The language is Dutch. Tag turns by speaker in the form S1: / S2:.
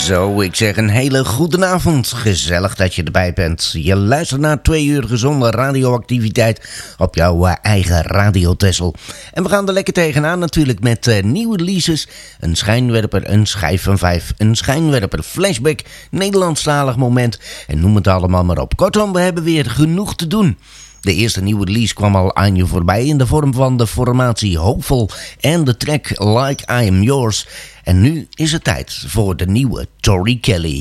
S1: Zo, ik zeg een hele goede avond. Gezellig dat je erbij bent. Je luistert naar 2 uur gezonde radioactiviteit op jouw eigen Radio Texel. En we gaan er lekker tegenaan natuurlijk met nieuwe releases. Een schijnwerper, een schijf van 5, een schijnwerper, flashback, Nederlandstalig moment. En noem het allemaal maar op. Kortom, we hebben weer genoeg te doen. De eerste nieuwe release kwam al aan je voorbij in de vorm van de formatie Hopeful en de track Like I Am Yours. En nu is het tijd voor de nieuwe Tori Kelly.